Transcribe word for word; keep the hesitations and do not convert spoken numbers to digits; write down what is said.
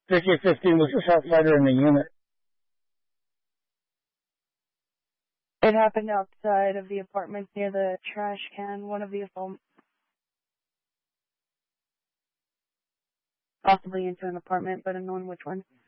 Vicky fifteen was just outside her in the unit. It happened outside of the apartment near the trash can, one of the assault. Possibly into an apartment, but unknown which one.